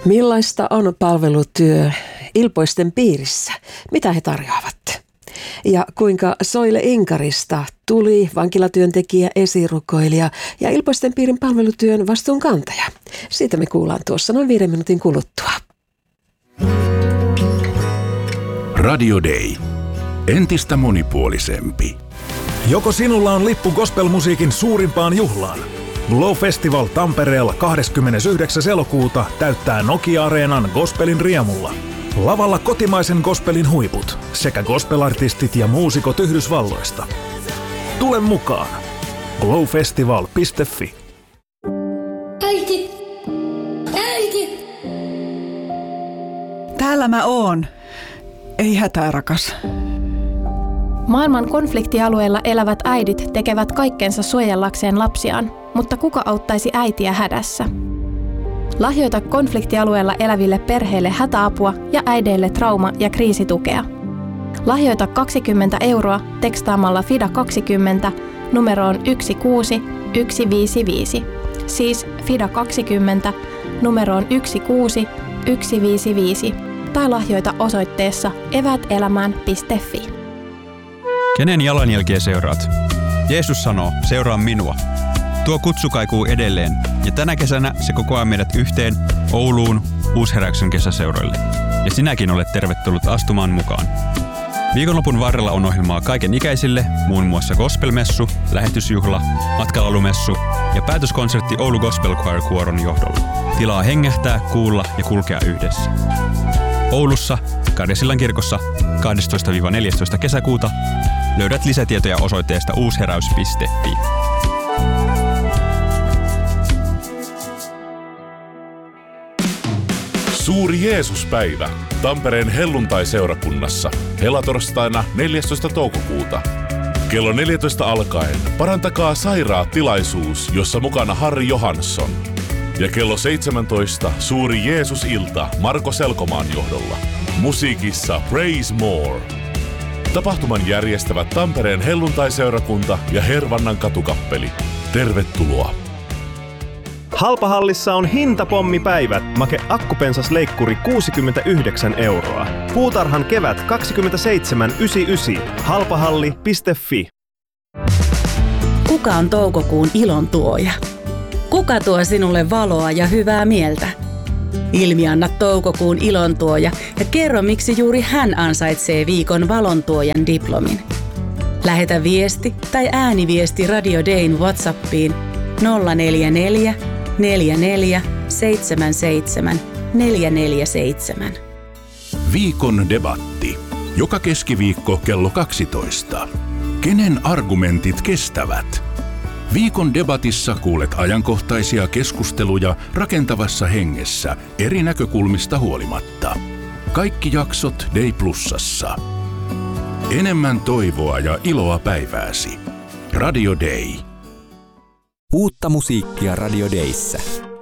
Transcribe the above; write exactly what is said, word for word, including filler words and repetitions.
Millaista on palvelutyö Ilpoisten piirissä? Mitä he tarjoavat? Ja kuinka Soile Inkarista tuli vankilatyöntekijä, esirukoilija ja Ilpoisten piirin palvelutyön vastuunkantaja? Siitä me kuullaan tuossa noin viiden minuutin kuluttua. Radio Day. Entistä monipuolisempi. Joko sinulla on lippu gospelmusiikin suurimpaan juhlaan? Glow Festival Tampereella kahdeskymmenesyhdeksäs elokuuta täyttää Nokia-areenan gospelin riemulla. Lavalla kotimaisen gospelin huiput sekä gospelartistit ja muusikot Yhdysvalloista. Tule mukaan! glow festival piste fi. Äiti! Äiti! Täällä mä oon. Ei hätää, rakas. Maailman konfliktialueella elävät äidit tekevät kaikkensa suojellakseen lapsiaan, mutta kuka auttaisi äitiä hädässä? Lahjoita konfliktialueella eläville perheille hätäapua ja äideille trauma- ja kriisitukea. Lahjoita kaksikymmentä euroa tekstaamalla FIDA kaksikymmentä numeroon yksi kuusi yksi viisi viisi. Siis FIDA kaksikymmentä numeroon yksi kuusi yksi viisi viisi. Tai lahjoita osoitteessa evätelämään piste fi. Kenen jalanjälkiä seuraat? Jeesus sanoo, seuraa minua. Tuo kutsu kaikuu edelleen, ja tänä kesänä se kokoaa meidät yhteen Ouluun Uusheräyksen kesäseuroille. Ja sinäkin olet tervetullut astumaan mukaan. Viikonlopun varrella on ohjelmaa kaiken ikäisille, muun muassa gospelmessu, lähetysjuhla, matkalalumessu ja päätöskonsertti Oulu Gospel Choir kuoron johdolla. Tilaa hengähtää, kuulla ja kulkea yhdessä. Oulussa, Karjasillan kirkossa kahdestoista neljästoista kesäkuuta löydät lisätietoja osoitteesta uusheräys piste fi. Suuri Jeesuspäivä Tampereen helluntai-seurakunnassa helatorstaina neljästoista toukokuuta. Kello neljätoista alkaen parantakaa sairaat tilaisuus, jossa mukana Harri Johansson. Ja kello seitsemäntoista suuri Jeesus-ilta Marko Selkomaan johdolla. Musiikissa Praise More. Tapahtuman järjestävät Tampereen helluntai-seurakunta ja Hervannan katukappeli. Tervetuloa! Halpahallissa on hintapommipäivät. Make akkupensasleikkuri kuusikymmentäyhdeksän euroa. Puutarhan kevät kaksikymmentäseitsemän yhdeksänkymmentäyhdeksän. halpahalli piste fi. Kuka on toukokuun ilon tuoja? Kuka tuo sinulle valoa ja hyvää mieltä? Ilmianna toukokuun ilontuoja ja kerro, miksi juuri hän ansaitsee viikon valontuojan diplomin. Lähetä viesti tai ääniviesti Radio Dayn WhatsAppiin nolla neljä neljä neljä neljä seitsemän seitsemän neljä neljä seitsemän. Viikon debatti. Joka keskiviikko kello kaksitoista. Kenen argumentit kestävät? Viikon debatissa kuulet ajankohtaisia keskusteluja rakentavassa hengessä eri näkökulmista huolimatta. Kaikki jaksot Day Plusassa. Enemmän toivoa ja iloa päivääsi. Radio Day. Uutta musiikkia Radio Dayssä.